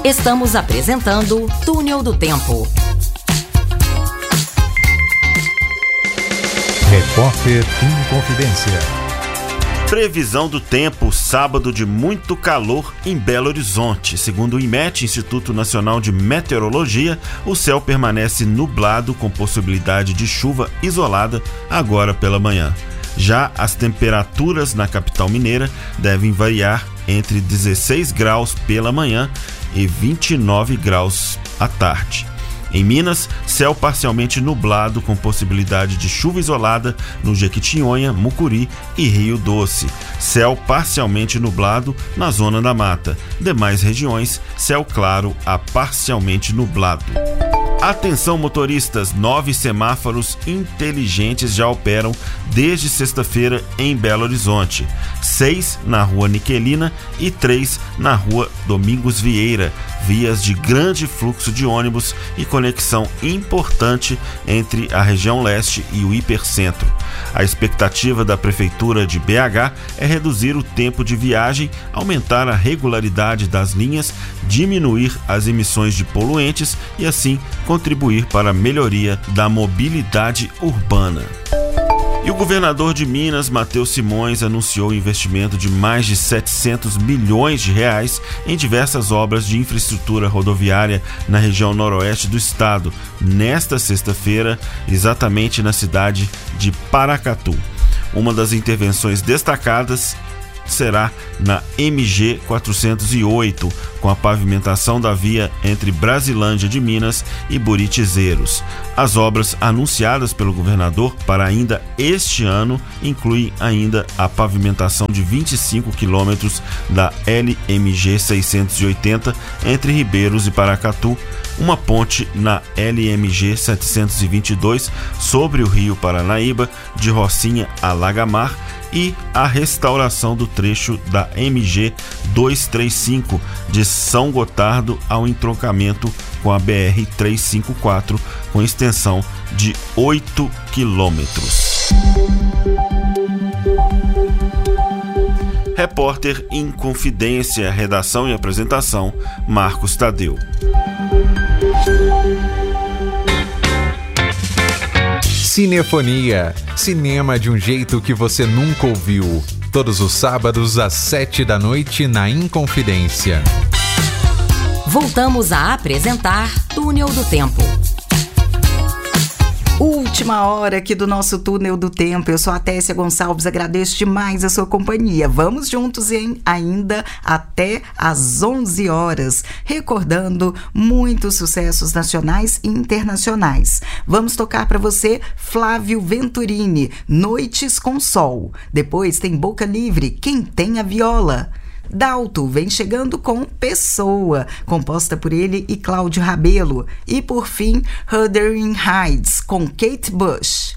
Estamos apresentando Túnel do Tempo. Repórter Inconfidência. Previsão do tempo, sábado de muito calor em Belo Horizonte. Segundo o IMET, Instituto Nacional de Meteorologia, o céu permanece nublado com possibilidade de chuva isolada agora pela manhã. Já as temperaturas na capital mineira devem variar entre 16 graus pela manhã e 29 graus à tarde. Em Minas, céu parcialmente nublado com possibilidade de chuva isolada no Jequitinhonha, Mucuri e Rio Doce. Céu parcialmente nublado na zona da mata. Demais regiões, céu claro a parcialmente nublado. Atenção motoristas, 9 semáforos inteligentes já operam desde sexta-feira em Belo Horizonte. 6 na rua Niquelina e 3 na rua Domingos Vieira. Vias de grande fluxo de ônibus e conexão importante entre a região leste e o hipercentro. A expectativa da Prefeitura de BH é reduzir o tempo de viagem, aumentar a regularidade das linhas, diminuir as emissões de poluentes e assim contribuir para a melhoria da mobilidade urbana. E o governador de Minas, Matheus Simões, anunciou o investimento de mais de 700 milhões de reais em diversas obras de infraestrutura rodoviária na região noroeste do estado, nesta sexta-feira, exatamente na cidade de Paracatu. Uma das intervenções destacadas será na MG 408, com a pavimentação da via entre Brasilândia de Minas e Buritizeiros. As obras anunciadas pelo governador para ainda este ano incluem ainda a pavimentação de 25 quilômetros da LMG 680 entre Ribeiros e Paracatu, uma ponte na LMG 722 sobre o rio Paranaíba, de Rocinha a Lagamar, e a restauração do trecho da MG 235 de São Gotardo ao entroncamento com a BR 354, com extensão de 8 quilômetros. Repórter Inconfidência, redação e apresentação, Marcos Tadeu. Cinefonia, cinema de um jeito que você nunca ouviu. Todos os sábados às 7 da noite na Inconfidência. Voltamos a apresentar Túnel do Tempo. Última hora aqui do nosso Túnel do Tempo. Eu sou a Tessia Gonçalves, agradeço demais a sua companhia. Vamos juntos ainda até às 11 horas, recordando muitos sucessos nacionais e internacionais. Vamos tocar para você Flávio Venturini, Noites com Sol. Depois tem Boca Livre, Quem Tem a Viola. Dalto vem chegando com Pessoa, composta por ele e Cláudio Rabelo. E por fim, Wuthering Heights com Kate Bush.